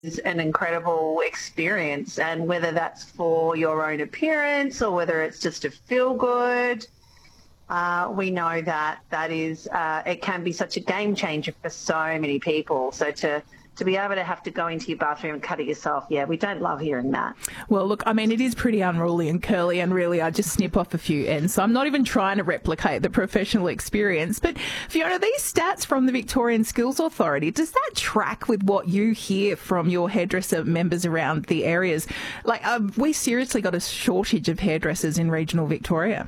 is an incredible experience, and whether that's for your own appearance or whether it's just to feel good, we know that it can be such a game changer for so many people. So to be able to have to go into your bathroom and cut it yourself, yeah, we don't love hearing that. Well, look, I mean, it is pretty unruly and curly, and really I just snip off a few ends. So I'm not even trying to replicate the professional experience. But Fiona, these stats from the Victorian Skills Authority, does that track with what you hear from your hairdresser members around the areas? Like, we seriously got a shortage of hairdressers in regional Victoria.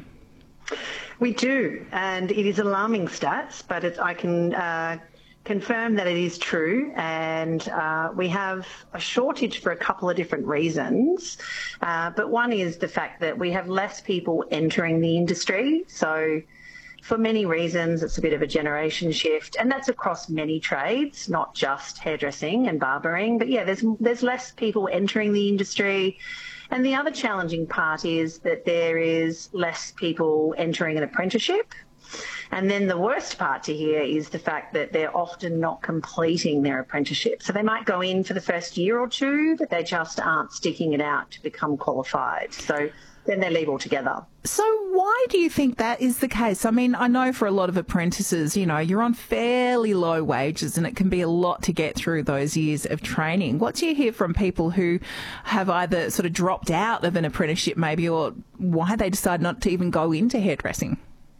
We do, and it is alarming stats, but I can confirm that it is true, and we have a shortage for a couple of different reasons, but one is the fact that we have less people entering the industry. So for many reasons, it's a bit of a generation shift, and that's across many trades, not just hairdressing and barbering. But yeah, there's less people entering the industry. And the other challenging part is that there is less people entering an apprenticeship. And then the worst part to hear is the fact that they're often not completing their apprenticeship. So they might go in for the first year or two, but they just aren't sticking it out to become qualified. So then they leave altogether. So why do you think that is the case? I mean, I know for a lot of apprentices, you know, you're on fairly low wages and it can be a lot to get through those years of training. What do you hear from people who have either sort of dropped out of an apprenticeship maybe, or why they decide not to even go into hairdressing?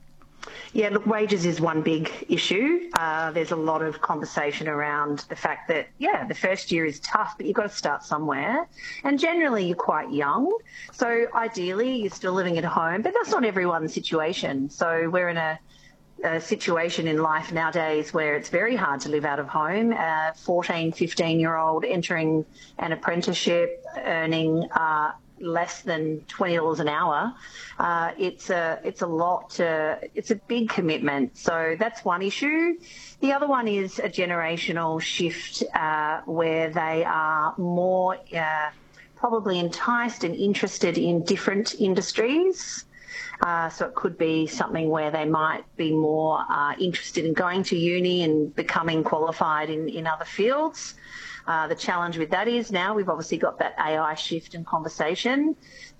Yeah, look, wages is one big issue. There's a lot of conversation around the fact that, yeah, the first year is tough, but you've got to start somewhere. And generally, you're quite young. So ideally, you're still living at home, but that's not everyone's situation. So we're in a situation in life nowadays where it's very hard to live out of home. 14, 15-year-old entering an apprenticeship, earning less than $20 an hour, it's a lot. It's a big commitment. So that's one issue. The other one is a generational shift where they are more probably enticed and interested in different industries. So it could be something where they might be more interested in going to uni and becoming qualified in other fields. The challenge with that is now we've obviously got that AI shift in conversation.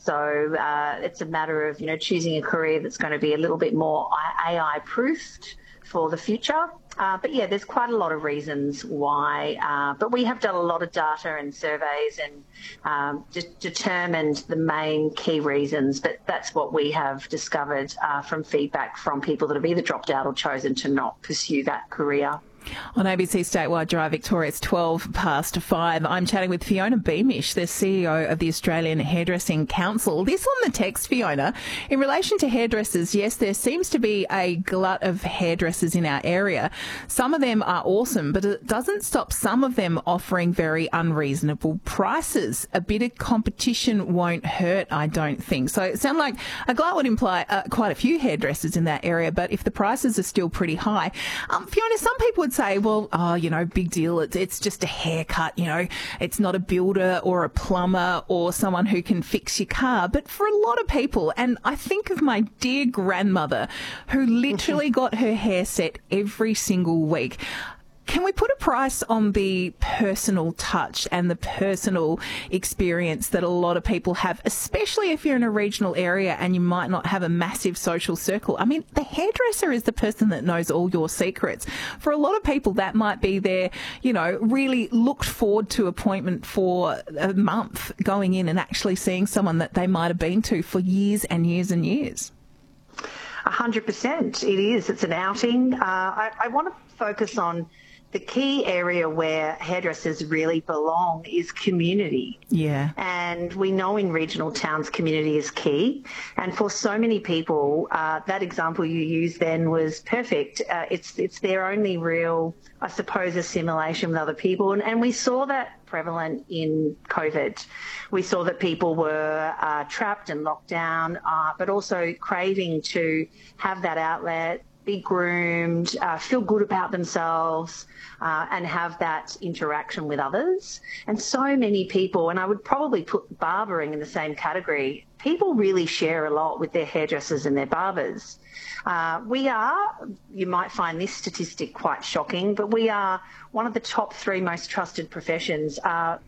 So it's a matter of, you know, choosing a career that's going to be a little bit more AI proofed for the future. But yeah, there's quite a lot of reasons why. But we have done a lot of data and surveys and determined the main key reasons. But that's what we have discovered from feedback from people that have either dropped out or chosen to not pursue that career. On ABC Statewide Drive Victoria, it's 5:12. I'm chatting with Fiona Beamish, the CEO of the Australian Hairdressing Council. This on the text, Fiona. In relation to hairdressers, yes, there seems to be a glut of hairdressers in our area. Some of them are awesome, but it doesn't stop some of them offering very unreasonable prices. A bit of competition won't hurt, I don't think. So it sounds like a glut would imply quite a few hairdressers in that area, but if the prices are still pretty high, Fiona, some people would say, well, you know, big deal. It's just a haircut, you know, it's not a builder or a plumber or someone who can fix your car. But for a lot of people, and I think of my dear grandmother who literally got her hair set every single week. Can we put a price on the personal touch and the personal experience that a lot of people have, especially if you're in a regional area and you might not have a massive social circle? I mean, the hairdresser is the person that knows all your secrets. For a lot of people, that might be their, you know, really looked forward to appointment for a month, going in and actually seeing someone that they might have been to for years and years and years. 100%. It is. It's an outing. I want to focus on the key area where hairdressers really belong is community. Yeah. And we know in regional towns community is key. And for so many people, that example you used then was perfect. It's their only real, I suppose, assimilation with other people. And we saw that prevalent in COVID. We saw that people were trapped and locked down, but also craving to have that outlet, be groomed, feel good about themselves, and have that interaction with others. And so many people, and I would probably put barbering in the same category, people really share a lot with their hairdressers and their barbers. We are, you might find this statistic quite shocking, but we are one of the top 3 most trusted professions